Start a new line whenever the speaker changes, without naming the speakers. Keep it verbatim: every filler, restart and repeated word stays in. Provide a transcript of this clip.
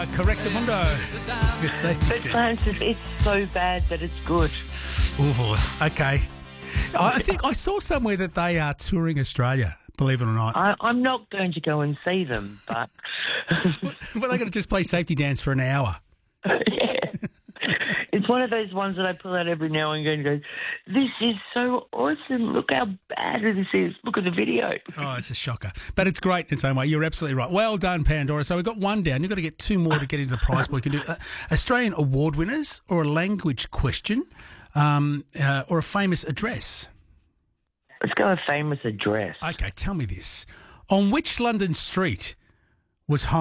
uh, Correctamundo. Yes, they
But
did.
Francis, it's so bad that it's good.
Ooh, okay. I I think I saw somewhere that they are touring Australia, believe it or not.
I, I'm not going to go and see them, but
Well, they're going to just play safety dance for an hour.
yeah. It's one of those ones that I pull out every now and again and go, this is so awesome. Look how bad this is. Look at the video.
Oh, it's a shocker. But it's great in its own way. You're absolutely right. Well done, Pandora. So we've got one down. You've got to get two more to get into the prize pool. You can do uh, Australian award winners or a language question um, uh, or a famous address.
Let's go a famous address.
Okay, tell me this. On which London street was home?